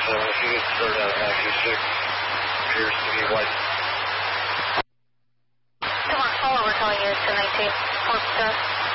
if you get started out of 96, appears to be white. Come on, follow, we're calling you to 19, Fort Star.